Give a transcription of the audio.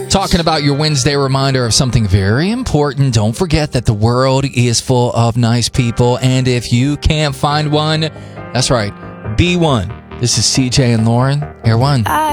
Talking about your Wednesday reminder of something very important. Don't forget that the world is full of nice people. And if you can't find one, that's right, be one. This is CJ and Lauren, Air One.